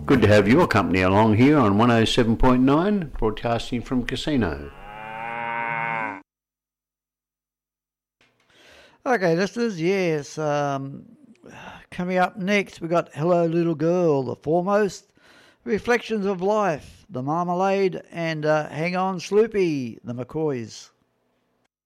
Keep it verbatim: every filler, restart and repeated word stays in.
Good to have your company along here on one oh seven point nine, broadcasting from Casino. Okay, listeners, yes. Um, coming up next, we've got Hello Little Girl, The Foremost, Reflections of Life, The Marmalade, and uh, Hang On Sloopy, The McCoys.